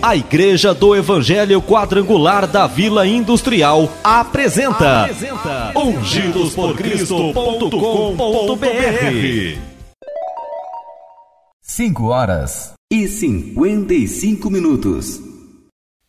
A Igreja do Evangelho Quadrangular da Vila Industrial apresenta ungidosporcristo.com.br. 5 horas e 55 minutos.